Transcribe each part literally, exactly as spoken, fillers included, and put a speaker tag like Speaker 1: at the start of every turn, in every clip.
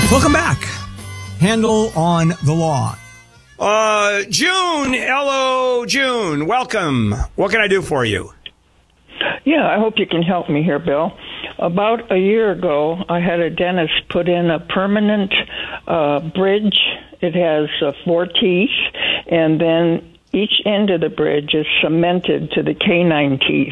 Speaker 1: Welcome back. Handle on the Law.
Speaker 2: Uh, June, hello, June. Welcome. What can I do for you?
Speaker 3: Yeah, I hope you can help me here, Bill. About a year ago, I had a dentist put in a permanent uh, bridge. It has uh, four teeth, and then each end of the bridge is cemented to the canine teeth.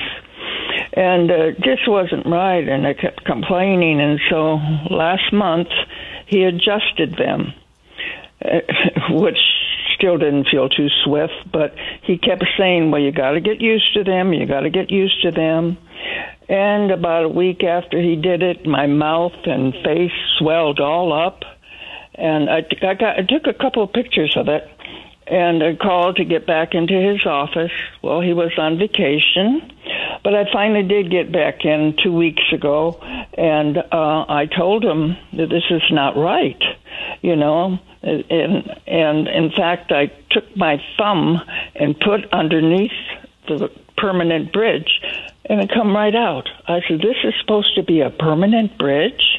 Speaker 3: And uh, this wasn't right, and I kept complaining, and so last month he adjusted them, uh, which still didn't feel too swift, but he kept saying, well, you got to get used to them, you got to get used to them. And about a week after he did it, my mouth and face swelled all up, and I, I, got, I took a couple of pictures of it, and I called to get back into his office. Well, he was on vacation, but I finally did get back in two weeks ago, and uh, I told him that this is not right, you know. And, and in fact, I took my thumb and put underneath the permanent bridge, and it come right out. I said, this is supposed to be a permanent bridge?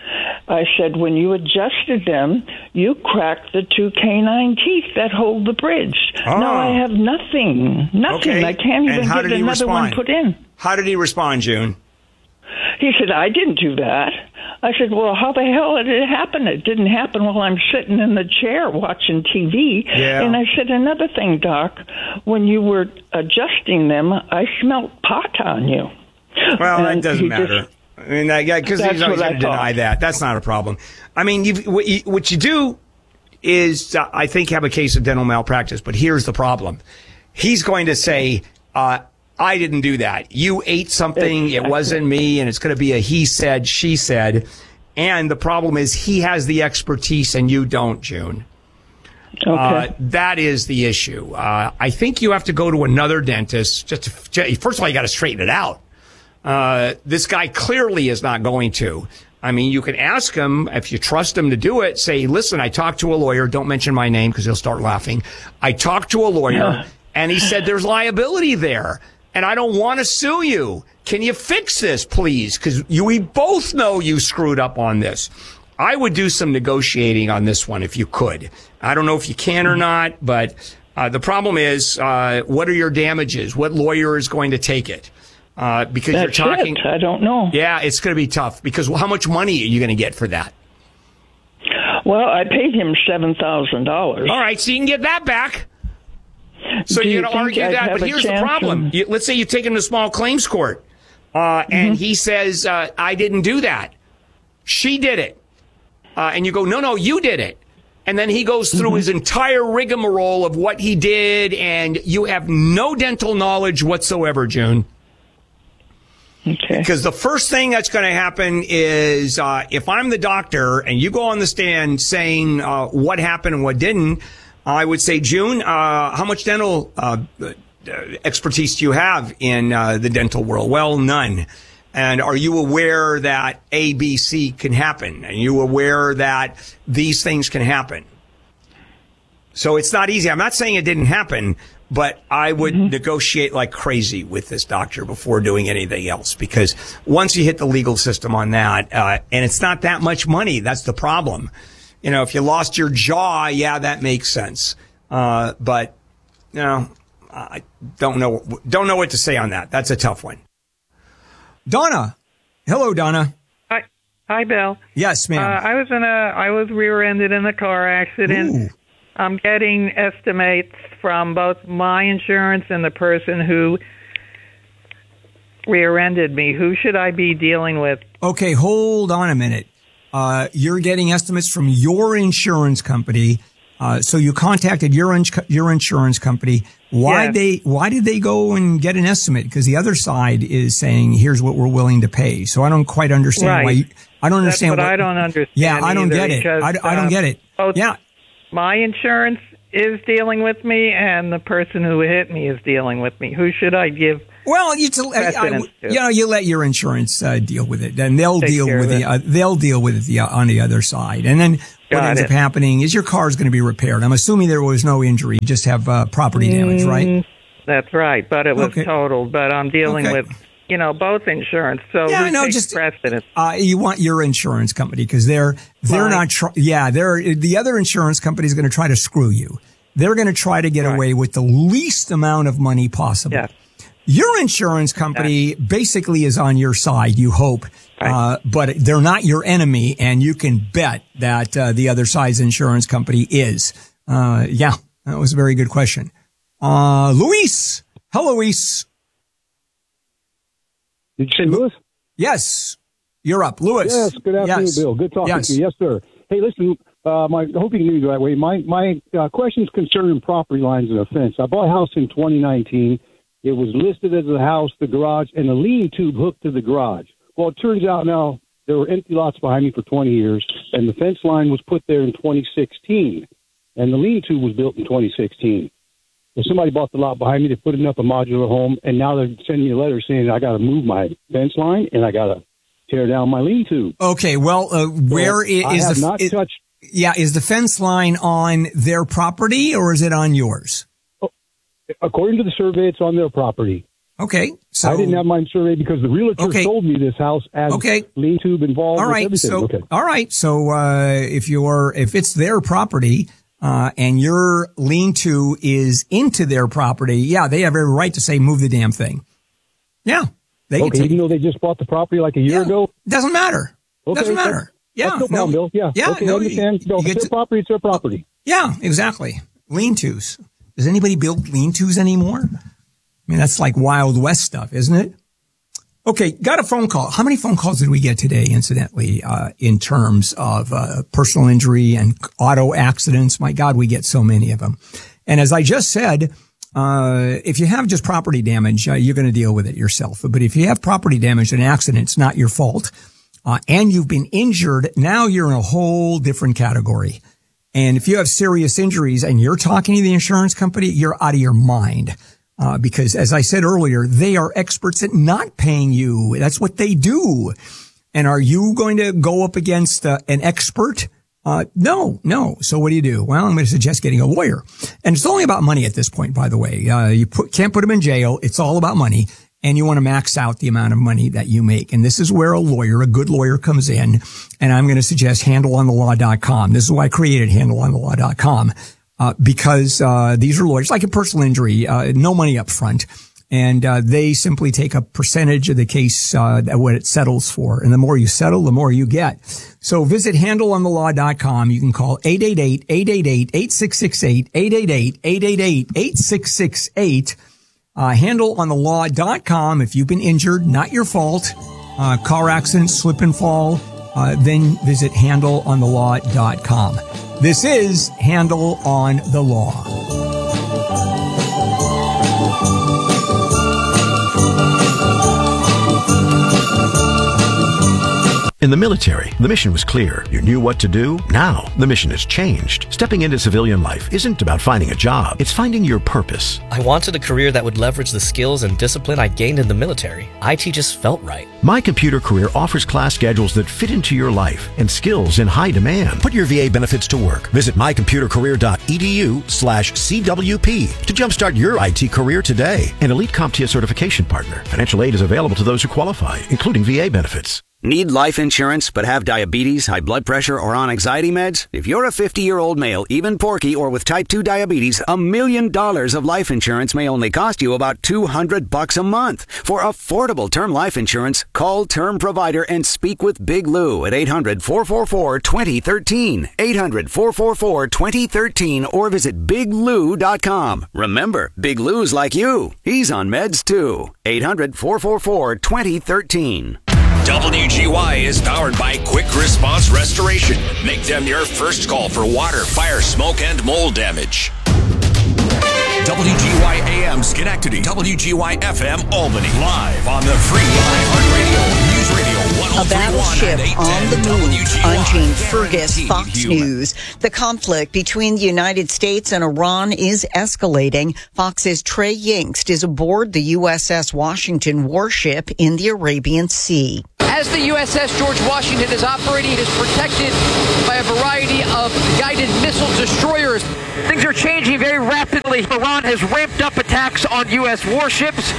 Speaker 3: I said, when you adjusted them, you cracked the two canine teeth that hold the bridge.
Speaker 2: Oh.
Speaker 3: Now I have nothing. Nothing.
Speaker 2: Okay.
Speaker 3: I can't even get another
Speaker 2: respond?
Speaker 3: one put in.
Speaker 2: How did he respond, June?
Speaker 3: He said, I didn't do that. I said, well, how the hell did it happen? It didn't happen while I'm sitting in the chair watching T V.
Speaker 2: Yeah.
Speaker 3: And I said, another thing, Doc, when you were adjusting them, I smelled pot on you.
Speaker 2: Well,
Speaker 3: And
Speaker 2: that doesn't
Speaker 3: he
Speaker 2: matter.
Speaker 3: just-
Speaker 2: I mean, because
Speaker 3: That's
Speaker 2: he's always
Speaker 3: what I
Speaker 2: going to deny
Speaker 3: thought.
Speaker 2: that. That's not a problem. I mean, you've, what, you, what you do is, uh, I think, have a case of dental malpractice. But here's the problem: he's going to say, uh, "I didn't do that. You ate something.
Speaker 3: Exactly.
Speaker 2: It wasn't me." And it's going to be a he said, she said. And the problem is, he has the expertise and you don't, June.
Speaker 3: Okay.
Speaker 2: Uh, that is the issue. Uh, I think you have to go to another dentist. Just to, first of all, you got to straighten it out. Uh, this guy clearly is not going to. I mean, you can ask him, if you trust him to do it, say, listen, I talked to a lawyer. Don't mention my name because he'll start laughing. I talked to a lawyer
Speaker 3: Yeah.
Speaker 2: and he said there's liability there and I don't want to sue you. Can you fix this, please? Because you, we both know you screwed up on this. I would do some negotiating on this one if you could. I don't know if you can or not, but uh, the problem is, uh, what are your damages? What lawyer is going to take it? Uh, because
Speaker 3: That's
Speaker 2: you're talking.
Speaker 3: it. I don't know.
Speaker 2: Yeah, it's going to be tough because how much money are you going to get for that?
Speaker 3: Well, I paid him seven thousand dollars.
Speaker 2: All right, so you can get that back. So
Speaker 3: Do
Speaker 2: you're
Speaker 3: you
Speaker 2: going to
Speaker 3: think
Speaker 2: argue
Speaker 3: I'd
Speaker 2: that,
Speaker 3: have
Speaker 2: but
Speaker 3: a
Speaker 2: here's the
Speaker 3: chance
Speaker 2: problem.
Speaker 3: in-
Speaker 2: You, let's say you take him to small claims court, uh, and he says, uh, I didn't do that. She did it. Uh, and you go, no, no, you did it. And then he goes through his entire rigmarole of what he did, and you have no dental knowledge whatsoever, June.
Speaker 3: Okay.
Speaker 2: Because the first thing that's going to happen is uh, if I'm the doctor and you go on the stand saying uh, what happened and what didn't, I would say, June, uh, how much dental uh, expertise do you have in uh, the dental world? Well, none. And are you aware that A, B, C can happen? Are you aware that these things can happen? So it's not easy. I'm not saying it didn't happen, but I would mm-hmm. negotiate like crazy with this doctor before doing anything else, because once you hit the legal system on that, uh, and it's not that much money, that's the problem. You know, if you lost your jaw, yeah, that makes sense. Uh, but, you know, I don't know, don't know what to say on that. That's a tough one.
Speaker 1: Donna. Hello, Donna.
Speaker 4: Hi, hi, Bill.
Speaker 1: Yes, ma'am.
Speaker 4: Uh, I was in a, I was rear-ended in a car accident.
Speaker 1: Ooh.
Speaker 4: I'm getting estimates from both my insurance and the person who rear-ended me. Who should I be dealing with?
Speaker 1: Okay, hold on a minute. Uh, you're getting estimates from your insurance company. Uh, so you contacted your ins- your insurance company. Why
Speaker 4: Yes.
Speaker 1: they why did they go and get an estimate? Because the other side is saying, here's what we're willing to pay. So I don't quite understand
Speaker 4: Right.
Speaker 1: why. You, I don't
Speaker 4: That's
Speaker 1: understand
Speaker 4: what,
Speaker 1: what
Speaker 4: I don't understand.
Speaker 1: Yeah, I don't
Speaker 4: either
Speaker 1: get it.
Speaker 4: because,
Speaker 1: I, I don't
Speaker 4: uh,
Speaker 1: get it.
Speaker 4: both
Speaker 1: Yeah.
Speaker 4: My insurance is dealing with me, and the person who hit me is dealing with me. Who should I give?
Speaker 1: Well, you, to, I, I,
Speaker 4: Precedence to.
Speaker 1: you know, you let your insurance uh, deal with it, and they'll
Speaker 4: Take
Speaker 1: deal
Speaker 4: care
Speaker 1: with
Speaker 4: of
Speaker 1: the
Speaker 4: it.
Speaker 1: uh, they'll deal with it the, on the other side. And then what
Speaker 4: Got
Speaker 1: ends
Speaker 4: it.
Speaker 1: up happening is your car's going to be repaired. I'm assuming there was no injury, you just have uh, property damage, right?
Speaker 4: Mm, That's right, but it was
Speaker 1: Okay.
Speaker 4: totaled. But I'm dealing
Speaker 1: Okay.
Speaker 4: with you know, both insurance. So
Speaker 1: Yeah,
Speaker 4: who
Speaker 1: no,
Speaker 4: takes
Speaker 1: just
Speaker 4: precedence?
Speaker 1: uh, you want your insurance company because they're they're
Speaker 4: Right.
Speaker 1: not. Tr- yeah, they're the other insurance company is going to try to screw you. They're going to try to get
Speaker 4: Right.
Speaker 1: away with the least amount of money possible.
Speaker 4: Yes.
Speaker 1: Your insurance company basically is on your side, you hope,
Speaker 4: Right.
Speaker 1: uh, but they're not your enemy, and you can bet that uh, the other side's insurance company is. Uh, yeah, that was a very good question. Uh, Luis. Hello, Luis.
Speaker 5: Did you say Lewis?
Speaker 1: Yes, you're up. Luis.
Speaker 5: Yes, good afternoon,
Speaker 1: Yes.
Speaker 5: Bill. Good talking
Speaker 1: Yes.
Speaker 5: to you. Yes, sir. Hey, listen, uh, my, I hope you can hear me the right way. My, my uh, question's concerning property lines and a fence. I bought a house in twenty nineteen. It was listed as a house, the garage, and a lean tube hooked to the garage. Well, it turns out now there were empty lots behind me for twenty years, and the fence line was put there in twenty sixteen, and the lean tube was built in twenty sixteen. So somebody bought the lot behind me, they put it up a modular home, and now they're sending me a letter saying I got to move my fence line and I got to tear down my lean tube.
Speaker 1: Okay, well, uh, where
Speaker 5: So
Speaker 1: i- is
Speaker 5: I have
Speaker 1: the
Speaker 5: not
Speaker 1: it-
Speaker 5: touched.
Speaker 1: yeah? Is the fence line on their property or is it on yours?
Speaker 5: According to the survey, it's on their property.
Speaker 1: Okay, so
Speaker 5: I didn't have mine surveyed because the realtor
Speaker 1: Okay.
Speaker 5: sold me this house as
Speaker 1: Okay.
Speaker 5: lean tube involved
Speaker 1: all
Speaker 5: with
Speaker 1: right.
Speaker 5: everything.
Speaker 1: So
Speaker 5: okay.
Speaker 1: all right. So uh, if you're if it's their property uh, and your lean-to is into their property, yeah, they have every right to say move the damn thing. Yeah, they can
Speaker 5: Okay,
Speaker 1: take-
Speaker 5: even though they just bought the property like a year
Speaker 1: yeah,
Speaker 5: ago?
Speaker 1: doesn't matter.
Speaker 5: Okay,
Speaker 1: Doesn't
Speaker 5: that's-
Speaker 1: matter. Yeah,
Speaker 5: That's no problem, Bill. Yeah.
Speaker 1: yeah,
Speaker 5: okay,
Speaker 1: no,
Speaker 5: I understand.
Speaker 1: you-
Speaker 5: No,
Speaker 1: you
Speaker 5: if
Speaker 1: get
Speaker 5: it's their
Speaker 1: to-
Speaker 5: property, it's their property.
Speaker 1: Yeah, exactly. Lean-tos. Does anybody build lean-tos anymore? I mean, that's like Wild West stuff, isn't it? Okay, got a phone call. How many phone calls did we get today, incidentally, uh, in terms of uh, personal injury and auto accidents? My God, we get so many of them. And as I just said, uh, if you have just property damage, uh, you're going to deal with it yourself. But if you have property damage and an accident, it's not your fault, uh, and you've been injured, now you're in a whole different category. And if you have serious injuries and you're talking to the insurance company, you're out of your mind. Uh, because as I said earlier, they are experts at not paying you. That's what they do. And are you going to go up against uh, an expert? Uh, no, no. So what do you do? Well, I'm going to suggest getting a lawyer. And it's only about money at this point, by the way. Uh, you put, can't put them in jail. It's all about money. And you want to max out the amount of money that you make. And this is where a lawyer, a good lawyer comes in. And I'm going to suggest handle on the law dot com. This is why I created handle on the law dot com. Uh, because, uh, these are lawyers, like a personal injury, uh, no money up front. And, uh, they simply take a percentage of the case, uh, what it settles for. And the more you settle, the more you get. So visit handle on the law dot com. You can call eight eight eight, eight eight eight, eight six six eight, eight eight eight, eight eight eight, eight six six eight. Uh, handle on the law dot com. If you've been injured, not your fault, uh, car accident, slip and fall, uh, then visit handle on the law dot com. This is Handle on the Law.
Speaker 6: In the military, the mission was clear. You knew what to do. Now, the mission has changed. Stepping into civilian life isn't about finding a job. It's finding your purpose.
Speaker 7: I wanted a career that would leverage the skills and discipline I gained in the military. I T just felt right.
Speaker 6: My Computer Career offers class schedules that fit into your life and skills in high demand. Put your V A benefits to work. Visit my computer career dot e d u slash C W P to jumpstart your I T career today. An Elite CompTIA certification partner. Financial aid is available to those who qualify, including V A benefits.
Speaker 8: Need life insurance but have diabetes, high blood pressure, or on anxiety meds? If you're a fifty-year-old male, even porky, or with type two diabetes, a million dollars of life insurance may only cost you about two hundred bucks a month. For affordable term life insurance, call Term Provider and speak with Big Lou at eight hundred, four four four, two zero one three, eight hundred, four four four, two zero one three, or visit big lou dot com. Remember, Big Lou's like you. He's on meds too. eight hundred, four four four, two zero one three.
Speaker 9: W G Y is powered by Quick Response Restoration. Make them your first call for water, fire, smoke, and mold damage. W G Y A M Schenectady, W G Y F M Albany. Live on the free iHeartRadio News Radio one oh
Speaker 10: A
Speaker 9: three point one and
Speaker 10: battleship on the move.
Speaker 9: W G Y.
Speaker 10: I'm Jane Fergus,
Speaker 9: Guaranteed
Speaker 10: Fox
Speaker 9: human.
Speaker 10: News. The conflict between the United States and Iran is escalating. Fox's Trey Yingst is aboard the U S S Washington warship in the Arabian Sea.
Speaker 11: As the U S S George Washington is operating, it is protected by a variety of guided missile destroyers. Things are changing very rapidly. Iran has ramped up attacks on U S warships.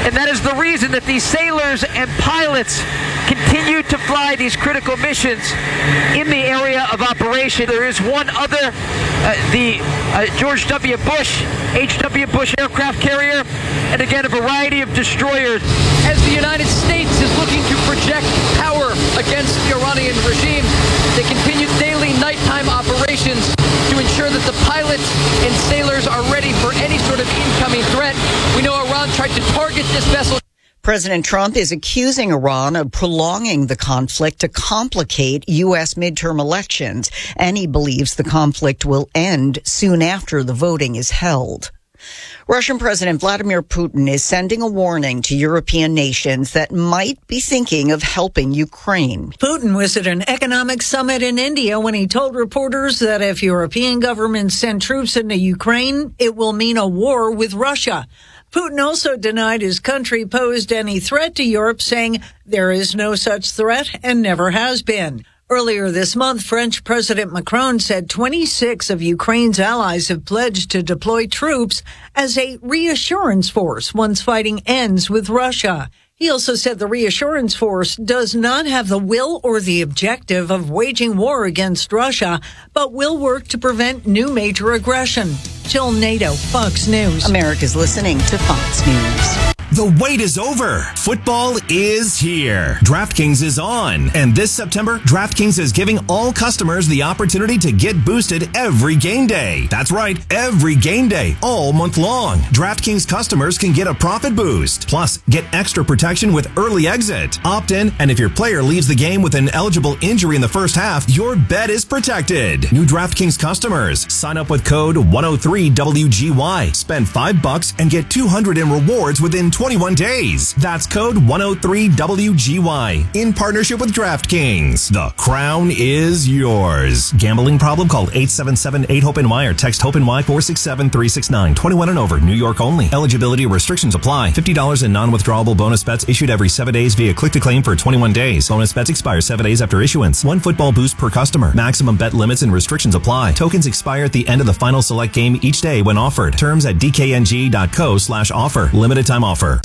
Speaker 11: And that is the reason that these sailors and pilots continue to fly these critical missions in the area of operation. There is one other, uh, the uh, George W. Bush, H W. Bush aircraft carrier, and again, a variety of destroyers. As the United States is looking to project power against the Iranian regime, they continue daily nighttime operations to ensure that the pilots and sailors are ready for any sort of incoming threat. We know Iran tried to target this vessel.
Speaker 10: President Trump is accusing Iran of prolonging the conflict to complicate U S midterm elections, and he believes the conflict will end soon after the voting is held. Russian President Vladimir Putin is sending a warning to European nations that might be thinking of helping Ukraine.
Speaker 12: Putin was at an economic summit in India when he told reporters that if European governments send troops into Ukraine, it will mean a war with Russia. Putin also denied his country posed any threat to Europe, saying there is no such threat and never has been. Earlier this month, French President Macron said twenty-six of Ukraine's allies have pledged to deploy troops as a reassurance force once fighting ends with Russia. He also said the reassurance force does not have the will or the objective of waging war against Russia, but will work to prevent new major aggression. Jill Nato, Fox News.
Speaker 10: America's listening to Fox News.
Speaker 13: The wait is over. Football is here. DraftKings is on. And this September, DraftKings is giving all customers the opportunity to get boosted every game day. That's right, every game day, all month long. DraftKings customers can get a profit boost. Plus, get extra protection with early exit. Opt in, and if your player leaves the game with an eligible injury in the first half, your bet is protected. New DraftKings customers, sign up with code one oh three W G Y. Spend five bucks and get two hundred in rewards within twenty-one days. That's code one oh three W G Y in partnership with DraftKings. The crown is yours. Gambling problem? Call eight seven seven eight hope N Y or text HOPE-NY four six seven three six nine. twenty-one and over. New York only. Eligibility restrictions apply. fifty dollars in non-withdrawable bonus bets issued every seven days via click-to-claim for twenty-one days. Bonus bets expire seven days after issuance. One football boost per customer. Maximum bet limits and restrictions apply. Tokens expire at the end of the final select game each day when offered. Terms at dkng.co slash offer. Limited time offer.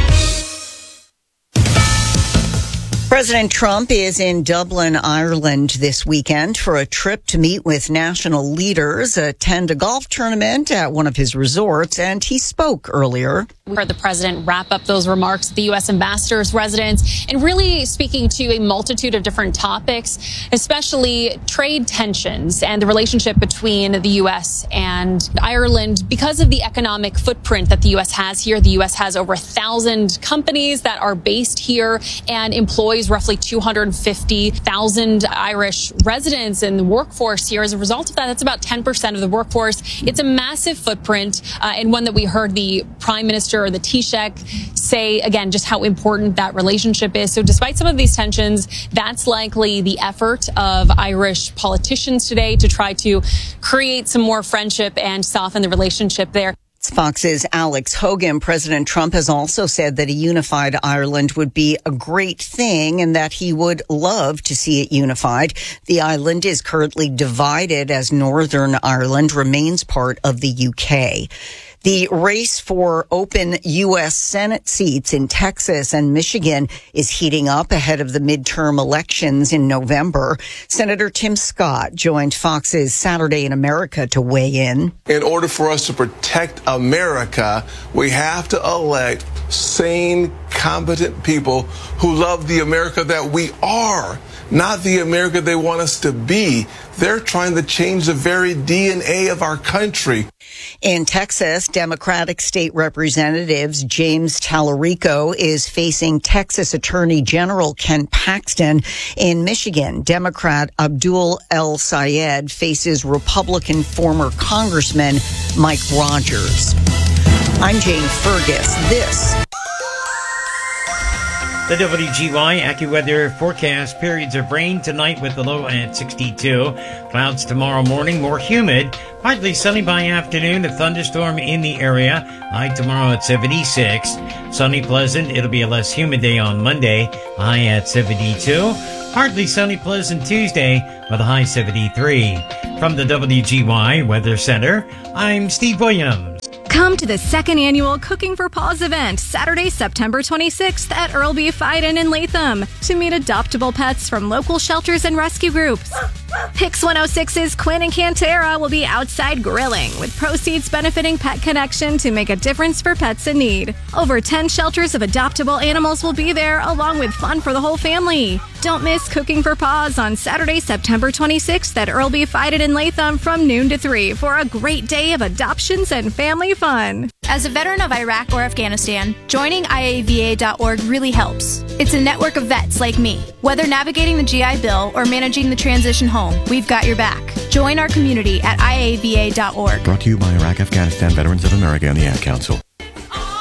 Speaker 10: President Trump is in Dublin, Ireland this weekend for a trip to meet with national leaders, attend a golf tournament at one of his resorts, and he spoke earlier.
Speaker 14: We heard the president wrap up those remarks at the U S ambassador's residence and really speaking to a multitude of different topics, especially trade tensions and the relationship between the U S and Ireland. Because of the economic footprint that the U S has here, the U S has over a thousand companies that are based here and employs roughly two hundred fifty thousand Irish residents in the workforce here. As a result of that, that's about ten percent of the workforce. It's a massive footprint, uh, and one that we heard the Prime Minister, the Taoiseach, say, again, just how important that relationship is. So despite some of these tensions, that's likely the effort of Irish politicians today to try to create some more friendship and soften the relationship there.
Speaker 10: Fox's Alex Hogan. President Trump has also said that a unified Ireland would be a great thing and that he would love to see it unified. The island is currently divided as Northern Ireland remains part of the U K. The race for open U S Senate seats in Texas and Michigan is heating up ahead of the midterm elections in November. Senator Tim Scott joined Fox's Saturday in America to weigh in.
Speaker 15: In order for us to protect America, we have to elect sane, competent people who love the America that we are, not the America they want us to be. They're trying to change the very D N A of our country.
Speaker 10: In Texas, Democratic State Representatives James Tallarico is facing Texas Attorney General Ken Paxton. In Michigan, Democrat Abdul El Sayed faces Republican former Congressman Mike Rogers. I'm Jane Fergus. This
Speaker 16: The W G Y AccuWeather forecast: periods of rain tonight with the low at sixty-two. Clouds tomorrow morning, more humid. Partly sunny by afternoon, a thunderstorm in the area. High tomorrow at seventy-six. Sunny, pleasant. It'll be a less humid day on Monday. High at seventy-two. Partly sunny, pleasant Tuesday with a high seventy-three. From the W G Y Weather Center, I'm Steve Williams.
Speaker 17: Come to the second annual Cooking for Paws event, Saturday, September twenty-sixth at Earl B. Fiden in Latham to meet adoptable pets from local shelters and rescue groups. Pix one oh six's Quinn and Cantera will be outside grilling, with proceeds benefiting Pet Connection to make a difference for pets in need. Over ten shelters of adoptable animals will be there, along with fun for the whole family. Don't miss Cooking for Paws on Saturday, September twenty-sixth at Earl B. Fiden in Latham from noon to three for a great day of adoptions and family fun.
Speaker 18: As a veteran of Iraq or Afghanistan, joining I A V A dot org really helps. It's a network of vets like me. Whether navigating the G I Bill or managing the transition home, we've got your back. Join our community at I A V A dot org.
Speaker 19: Brought to you by Iraq Afghanistan Veterans of America and the Ad Council.